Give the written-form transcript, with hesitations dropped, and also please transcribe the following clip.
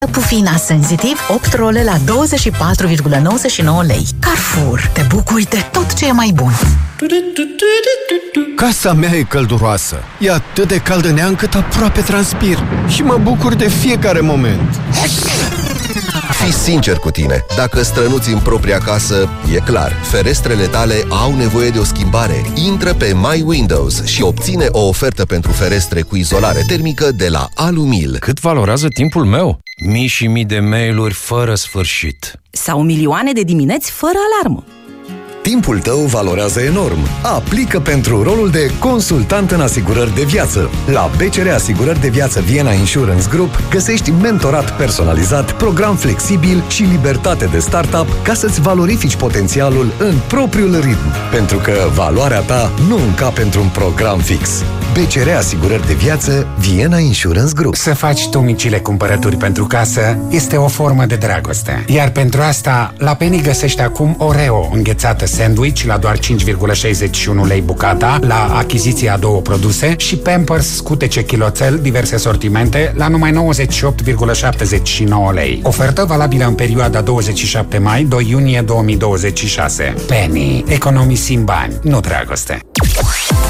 Pufina Sensitive 8 role la 24,99 lei. Carrefour. Te bucuri de tot ce e mai bun. Casa mea e călduroasă. E atât de cald în ea încât aproape transpir. Și mă bucur de fiecare moment. Fii sincer cu tine. Dacă strănuți în propria casă, e clar, ferestrele tale au nevoie de o schimbare. Intră pe My Windows și obține o ofertă pentru ferestre cu izolare termică de la Alumil. Cât valorează timpul meu? Mii și mii de mail-uri fără sfârșit. Sau milioane de dimineți fără alarmă. Timpul tău valorează enorm. Aplică pentru rolul de consultant în asigurări de viață. La BCR Asigurări de Viață Vienna Insurance Group găsești mentorat personalizat, program flexibil și libertate de startup ca să-ți valorifici potențialul în propriul ritm. Pentru că valoarea ta nu încape într-un program fix. BCR Asigurări de Viață Vienna Insurance Group. Să faci tu micile cumpărături pentru casă este o formă de dragoste. Iar pentru asta, la Penny găsești acum Oreo înghețată sandwich la doar 5,61 lei bucata, la achiziția a 2 produse, și Pampers scutece chiloțel, diverse sortimente, la numai 98,79 lei. Ofertă valabilă în perioada 27 mai-2 iunie 2026. Penny. Economisim bani, nu dragoste.